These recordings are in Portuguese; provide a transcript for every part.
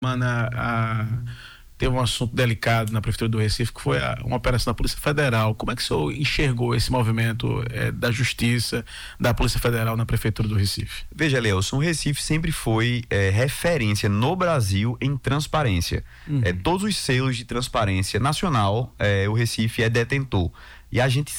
semana teve um assunto delicado na Prefeitura do Recife, que foi uma operação da Polícia Federal. Como é que o senhor enxergou esse movimento da Justiça, da Polícia Federal na Prefeitura do Recife? Veja, Leilson, o Recife sempre foi referência no Brasil em transparência. Todos os selos de transparência nacional, o Recife é detentor. E a gente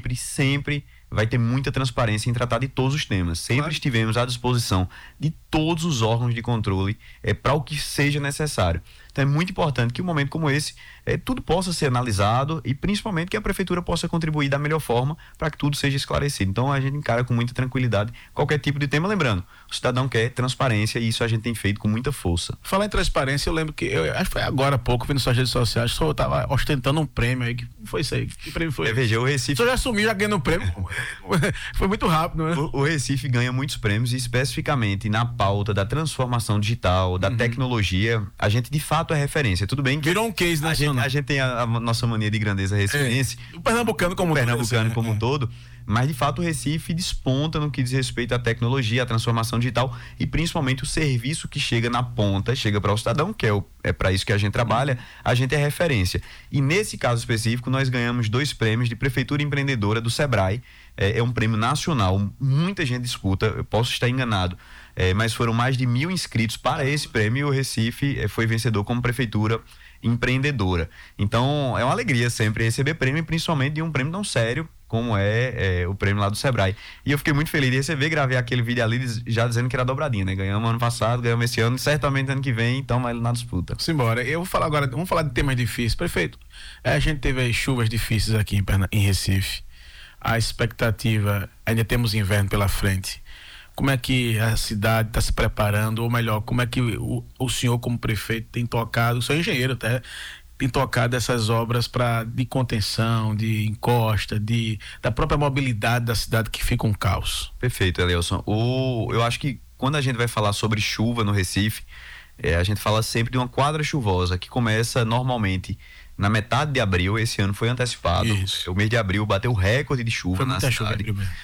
sempre vai ter muita transparência em tratar de todos os temas. Sempre estivemos à disposição de todos os órgãos de controle para o que seja necessário. Então é muito importante que um momento como esse, tudo possa ser analisado e principalmente que a Prefeitura possa contribuir da melhor forma para que tudo seja esclarecido. Então a gente encara com muita tranquilidade qualquer tipo de tema. Lembrando, o cidadão quer transparência e isso a gente tem feito com muita força. Falar em transparência, eu lembro que, acho que foi agora há pouco, vi nas suas redes sociais, o senhor estava ostentando um prêmio aí. Que foi isso aí? Que prêmio foi? Veja, o Recife... O senhor já assumiu, já ganhou um prêmio? Foi muito rápido, né? O Recife ganha muitos prêmios e especificamente na pauta da transformação digital, da tecnologia, a gente de fato é referência. Tudo bem que virou um case nacional. A gente tem a nossa mania de grandeza recifense. O pernambucano como um todo. Mas de fato o Recife desponta no que diz respeito à tecnologia, à transformação digital e principalmente o serviço que chega na ponta, chega para o cidadão, que é para isso que a gente trabalha, a gente é referência. E nesse caso específico nós ganhamos 2 prêmios de Prefeitura Empreendedora do Sebrae. É um prêmio nacional, muita gente disputa, eu posso estar enganado, mas foram mais de 1.000 inscritos para esse prêmio e o Recife foi vencedor como Prefeitura Empreendedora. Então é uma alegria sempre receber prêmio, principalmente de um prêmio tão sério como o prêmio lá do Sebrae. E eu fiquei muito feliz de receber, gravei aquele vídeo ali já dizendo que era dobradinha, né? Ganhamos ano passado, ganhamos esse ano, certamente ano que vem, então vai na disputa. Simbora. Eu vou falar agora, vamos falar de temas difíceis. Prefeito, a gente teve as chuvas difíceis aqui em Recife. A expectativa, ainda temos inverno pela frente. Como é que a cidade está se preparando, ou melhor, como é que o senhor como prefeito tem tocado, o senhor engenheiro até, tem tocado essas obras de contenção, de encosta, da própria mobilidade da cidade, que fica um caos? Perfeito, Eleuson. Eu acho que quando a gente vai falar sobre chuva no Recife, a gente fala sempre de uma quadra chuvosa que começa normalmente na metade de abril. Esse ano foi antecipado. Isso. O mês de abril bateu o recorde de chuva na cidade.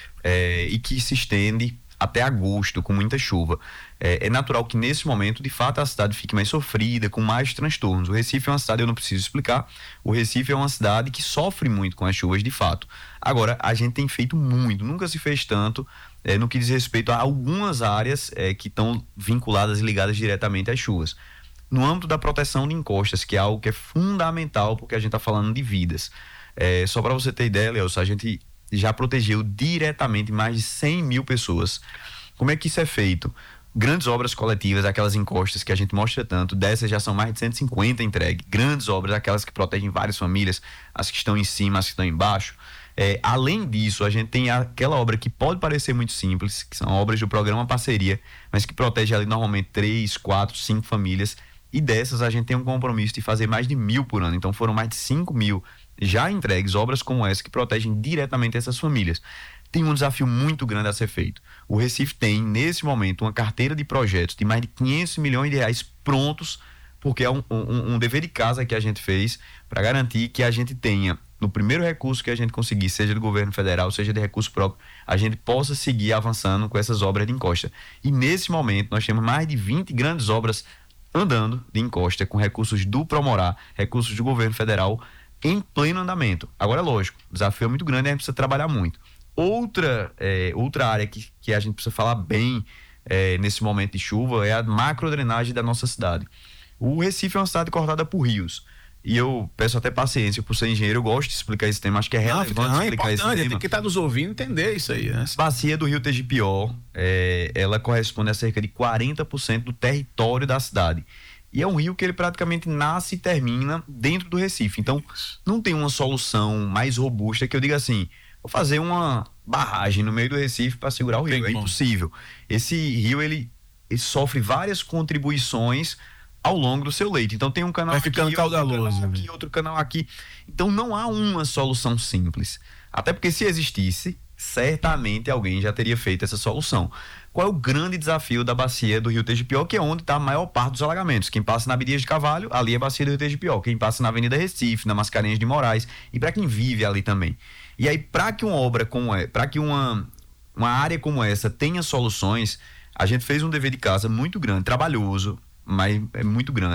E que se estende até agosto com muita chuva. É natural que nesse momento, de fato, a cidade fique mais sofrida, com mais transtornos. O Recife é uma cidade, eu não preciso explicar, o Recife é uma cidade que sofre muito com as chuvas, de fato. Agora, a gente tem feito muito, nunca se fez tanto no que diz respeito a algumas áreas que estão vinculadas e ligadas diretamente às chuvas. No âmbito da proteção de encostas, que é algo que é fundamental, porque a gente está falando de vidas. Só para você ter ideia, Leilson, a gente já protegeu diretamente mais de 100 mil pessoas. Como é que isso é feito? Grandes obras coletivas, aquelas encostas que a gente mostra tanto, dessas já são mais de 150 entregues. Grandes obras, aquelas que protegem várias famílias, as que estão em cima, as que estão embaixo. Além disso, a gente tem aquela obra que pode parecer muito simples, que são obras do programa Parceria, mas que protege ali normalmente 3, 4, 5 famílias. E dessas a gente tem um compromisso de fazer mais de 1.000 por ano. Então foram mais de 5.000 já entregues, obras como essa que protegem diretamente essas famílias. Tem um desafio muito grande a ser feito. O Recife tem, nesse momento, uma carteira de projetos de mais de 500 milhões de reais prontos, porque é um dever de casa que a gente fez para garantir que a gente tenha, no primeiro recurso que a gente conseguir, seja do governo federal, seja de recurso próprio, a gente possa seguir avançando com essas obras de encosta. E nesse momento nós temos mais de 20 grandes obras andando de encosta, com recursos do Promorá, recursos do governo federal, em pleno andamento. Agora, lógico, o desafio é muito grande e a gente precisa trabalhar muito. Outra área que a gente precisa falar bem nesse momento de chuva é a macrodrenagem da nossa cidade. O Recife é uma cidade cortada por rios. E eu peço até paciência por ser engenheiro, eu gosto de explicar esse tema, acho que é relevante explicar esse tema. Tem que estar nos ouvindo entender isso aí, né? A bacia do rio Tegipió, ela corresponde a cerca de 40% do território da cidade. E é um rio que ele praticamente nasce e termina dentro do Recife. Então, não tem uma solução mais robusta que eu diga assim, vou fazer uma barragem no meio do Recife para segurar o rio. É impossível. Esse rio, ele sofre várias contribuições ao longo do seu leito. Então tem um canal vai ficando aqui, caudaloso, outro canal aqui. Então não há uma solução simples. Até porque se existisse, certamente alguém já teria feito essa solução. Qual é o grande desafio da bacia do rio Tegipió, que é onde está a maior parte dos alagamentos? Quem passa na Abdias de Carvalho, ali é a bacia do rio Tegipió. Quem passa na Avenida Recife, na Mascarenhas de Moraes, e para quem vive ali também. E aí, para que uma obra para que uma área como essa tenha soluções, a gente fez um dever de casa muito grande, trabalhoso, mas é muito grande.